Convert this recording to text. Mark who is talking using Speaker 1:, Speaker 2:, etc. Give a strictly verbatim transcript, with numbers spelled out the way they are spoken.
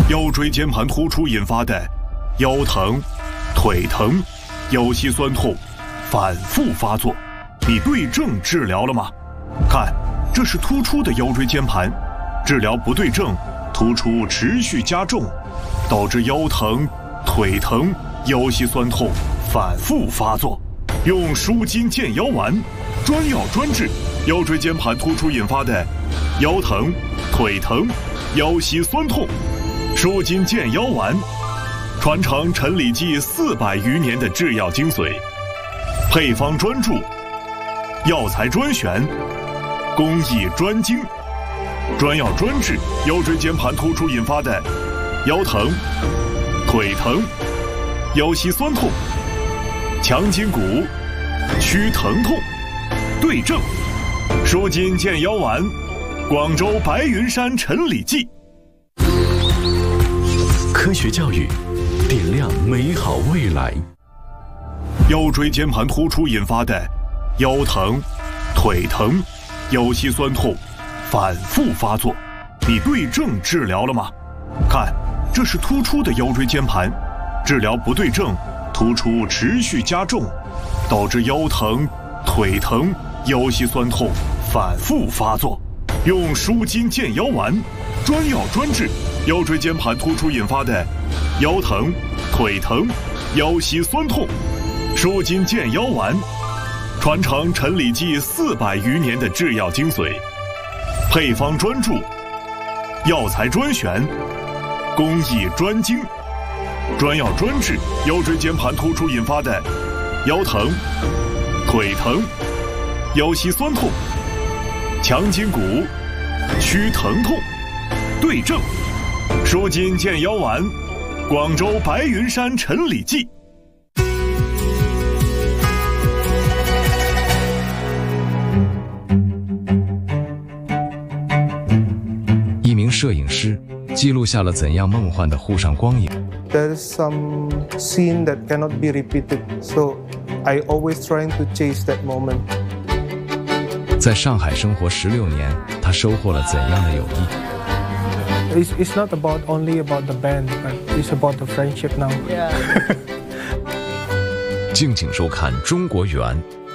Speaker 1: 腰椎间盘突出引发的腰疼、腿疼、腰膝酸痛反复发作，你对症治疗了吗？看，这是突出的腰椎间盘，治疗不对症，突出持续加重，导致腰疼、腿疼、腰膝酸痛反复发作。用舒筋健腰丸，专药专治腰椎间盘突出引发的腰疼、腿疼、腰膝酸痛。舒筋健腰丸，传承陈李济四百余年的制药精髓，配方专注，药材专选，工艺专精，专药专治腰椎间盘突出引发的腰疼、腿疼、腰膝酸痛，强筋骨，祛疼痛，对症，舒筋健腰丸，广州白云山陈李济。
Speaker 2: 科学教育，点亮美好未来。
Speaker 1: 腰椎间盘突出引发的腰疼、腿疼、腰膝酸痛反复发作，你对症治疗了吗？看，这是突出的腰椎间盘，治疗不对症，突出持续加重，导致腰疼、腿疼、腰膝酸痛反复发作。用舒筋健腰丸，专药专治腰椎间盘突出引发的腰疼、腿疼、腰膝酸痛。舒筋健腰丸，传承陈李济四百余年的制药精髓，配方专注，药材专选，工艺专精，专药专治腰椎间盘突出引发的腰疼、腿疼、腰膝酸痛，强筋骨，祛疼痛，对症，舒筋健腰丸，广州白云山陈李济。
Speaker 3: 一名摄影师记录下了怎样梦幻的沪上光影。
Speaker 4: There is some scene that cannot be repeated, so I always trying to chase that moment.
Speaker 3: 在上海生活十六年，他收获了怎样的友谊？
Speaker 5: It's, it's not about only about the band, but it's about the friendship now.
Speaker 6: Yeah.
Speaker 3: 敬请收看《中国园》。